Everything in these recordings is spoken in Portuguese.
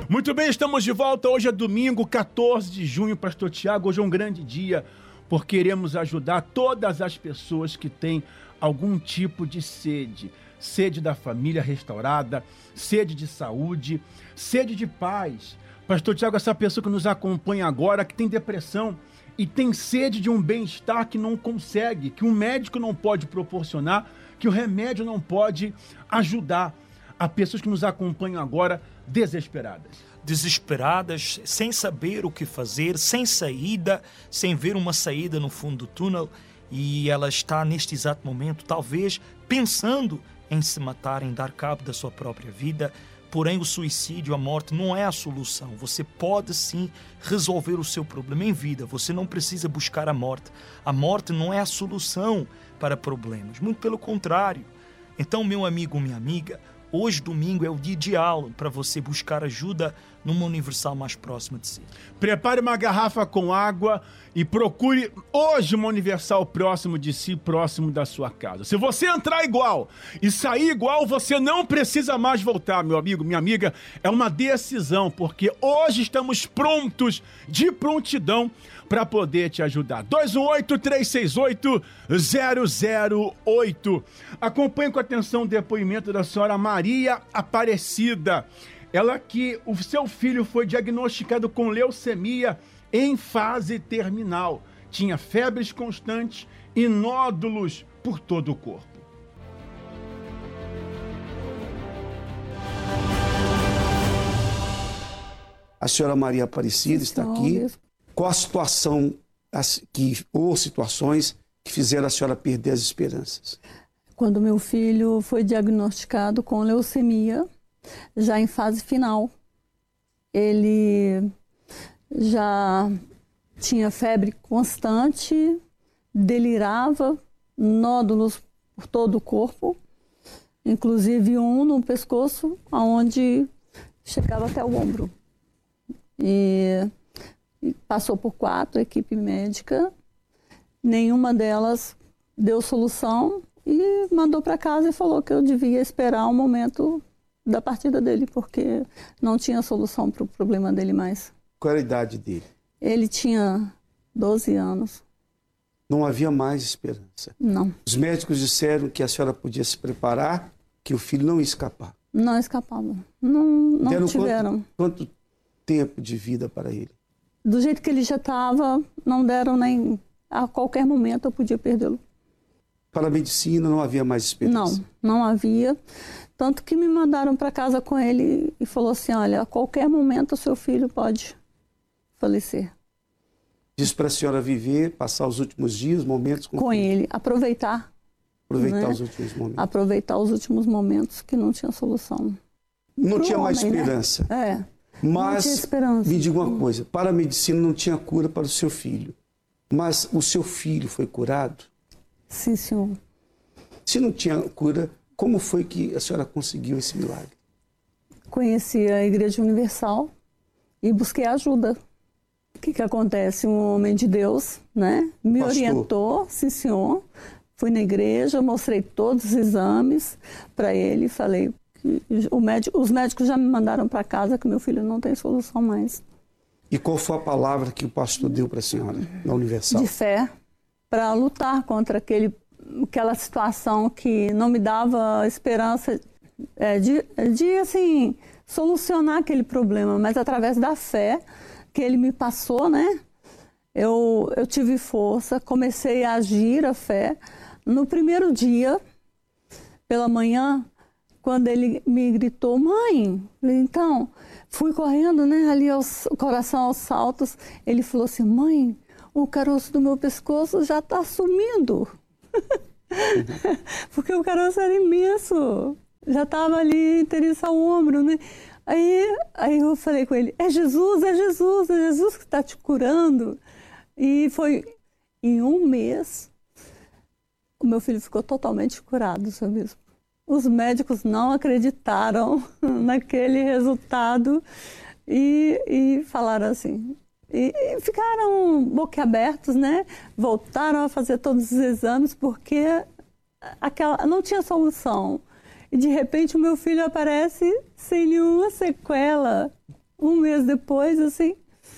Muito bem, estamos de volta. Hoje é domingo, 14 de junho, Pastor Tiago. Hoje é um grande dia, porque queremos ajudar todas as pessoas que têm algum tipo de sede. Sede da família restaurada, sede de saúde, sede de paz. Pastor Tiago, essa pessoa que nos acompanha agora, que tem depressão e tem sede de um bem-estar que não consegue, que um médico não pode proporcionar, que o remédio não pode ajudar. Há pessoas que nos acompanham agora desesperadas. Desesperadas, sem saber o que fazer, sem saída, sem ver uma saída no fundo do túnel. E ela está neste exato momento, talvez, pensando em se matar, em dar cabo da sua própria vida. Porém, o suicídio, a morte, não é a solução. Você pode, sim, resolver o seu problema em vida. Você não precisa buscar a morte. A morte não é a solução para problemas. Muito pelo contrário. Então, meu amigo, minha amiga, hoje, domingo, é o dia ideal para você buscar ajuda numa Universal mais próxima de si. Prepare uma garrafa com água e procure hoje uma Universal próximo de si, próximo da sua casa. Se você entrar igual e sair igual, você não precisa mais voltar, meu amigo, minha amiga. É uma decisão, porque hoje estamos prontos, de prontidão, para poder te ajudar. 218-368-008. Acompanhe com atenção o depoimento da senhora Maria Aparecida. Ela que o seu filho foi diagnosticado com leucemia em fase terminal. Tinha febres constantes e nódulos por todo o corpo. A senhora Maria Aparecida está aqui. Qual a situação ou situações que fizeram a senhora perder as esperanças? Quando meu filho foi diagnosticado com leucemia, já em fase final, ele já tinha febre constante, delirava, nódulos por todo o corpo, inclusive um no pescoço, onde chegava até o ombro. E passou por 4 equipes médicas, nenhuma delas deu solução e mandou para casa e falou que eu devia esperar o momento da partida dele, porque não tinha solução para o problema dele mais. Qual era a idade dele? Ele tinha 12 anos. Não havia mais esperança? Não. Os médicos disseram que a senhora podia se preparar, que o filho não ia escapar? Não escapava. Não tiveram. Quanto tempo de vida para ele? Do jeito que ele já estava, não deram nem... A qualquer momento eu podia perdê-lo. Para a medicina não havia mais esperança? Não havia. Tanto que me mandaram para casa com ele e falou assim, olha, a qualquer momento o seu filho pode falecer. Diz para a senhora viver, passar os últimos dias, momentos com ele. Aproveitar. Aproveitar, né? Os últimos momentos. Aproveitar os últimos momentos que não tinha solução. Não tinha mais esperança. Né? Mas, não tinha esperança. Me diga uma coisa, para a medicina não tinha cura para o seu filho. Mas o seu filho foi curado? Sim, senhor. Se não tinha cura, como foi que a senhora conseguiu esse milagre? Conheci a Igreja Universal e busquei ajuda. O que acontece? Um homem de Deus, né, me orientou, sim, senhor. Fui na igreja, mostrei todos os exames para ele e falei que os médicos já me mandaram para casa que meu filho não tem solução mais. E qual foi a palavra que o pastor deu para a senhora na Universal? De fé, para lutar contra aquela situação que não me dava esperança de assim, solucionar aquele problema, mas através da fé que ele me passou, né? Eu tive força, comecei a agir a fé. No primeiro dia, pela manhã, quando ele me gritou, mãe, então, fui correndo, né, ali o coração aos saltos, ele falou assim, mãe, o caroço do meu pescoço já está sumindo. Porque o caroço era imenso, já estava ali interessa o ombro, né? Aí eu falei com ele, é Jesus que está te curando. E foi em um mês, o meu filho ficou totalmente curado, seu bispo. Os médicos não acreditaram naquele resultado e falaram assim, e ficaram boquiabertos, né? Voltaram a fazer todos os exames porque não tinha solução. E de repente o meu filho aparece sem nenhuma sequela. Um mês depois, assim,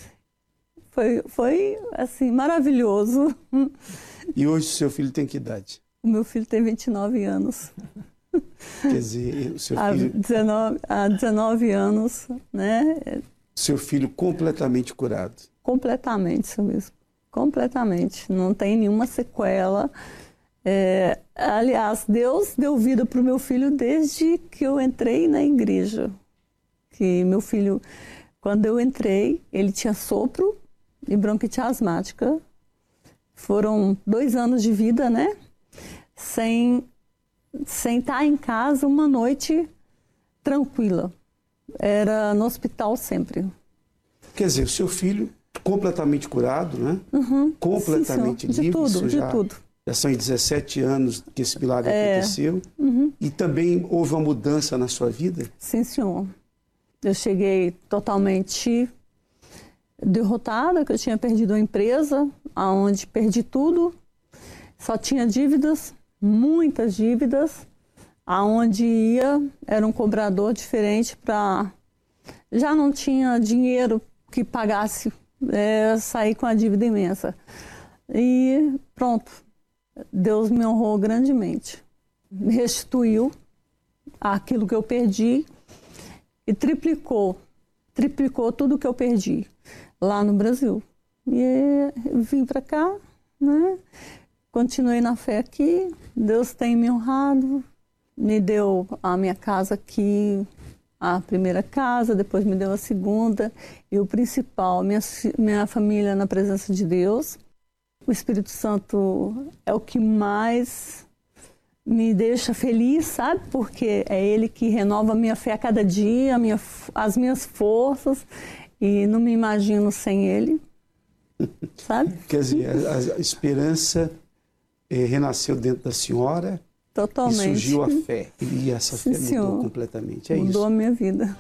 foi assim, maravilhoso. E hoje o seu filho tem que idade? O meu filho tem 29 anos. Quer dizer, o seu filho... Há 19 anos, né? Seu filho completamente curado. Completamente, isso mesmo. Completamente. Não tem nenhuma sequela. Aliás, Deus deu vida para o meu filho desde que eu entrei na igreja. Que meu filho, quando eu entrei, ele tinha sopro e bronquite asmática. Foram 2 anos de vida, né? Sem estar em casa uma noite tranquila. Era no hospital sempre. Quer dizer, o seu filho completamente curado, né? Uhum. Completamente Sim, livre. De tudo. Já são 17 anos que esse milagre aconteceu. Uhum. E também houve uma mudança na sua vida? Sim, senhor. Eu cheguei totalmente derrotada, que eu tinha perdido a empresa, aonde perdi tudo. Só tinha dívidas, muitas dívidas. Aonde ia, era um cobrador diferente para... Já não tinha dinheiro que pagasse, sair com a dívida imensa. E pronto, Deus me honrou grandemente. Me restituiu aquilo que eu perdi e triplicou tudo que eu perdi lá no Brasil. E vim para cá, né? Continuei na fé aqui, Deus tem me honrado, me deu a minha casa aqui, a primeira casa, depois me deu a segunda, e o principal, minha família na presença de Deus. O Espírito Santo é o que mais me deixa feliz, sabe? Porque é Ele que renova a minha fé a cada dia, as minhas forças, e não me imagino sem Ele, sabe? Quer dizer, a esperança renasceu dentro da senhora. Totalmente. E surgiu a fé. E essa fé mudou completamente. Mudou a minha vida.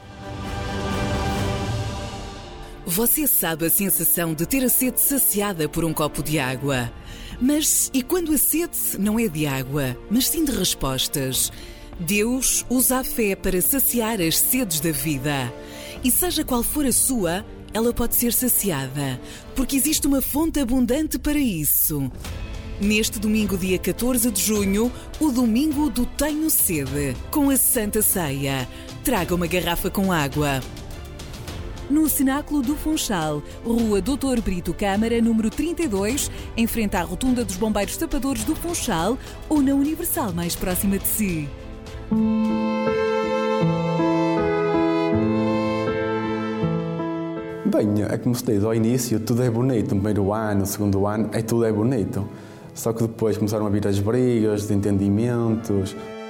Você sabe a sensação de ter a sede saciada por um copo de água. Mas e quando a sede não é de água, mas sim de respostas? Deus usa a fé para saciar as sedes da vida. E seja qual for a sua, ela pode ser saciada, porque existe uma fonte abundante para isso. Neste domingo, dia 14 de junho, o domingo do Tenho Sede, com a Santa Ceia. Traga uma garrafa com água. No Cenáculo do Funchal, Rua Doutor Brito Câmara, número 32, em frente à Rotunda dos Bombeiros Tapadores do Funchal, ou na Universal mais próxima de si. Bem, é como se diz, ao início tudo é bonito, no primeiro ano, no segundo ano, tudo é bonito. Só que depois começaram a vir as brigas, desentendimentos.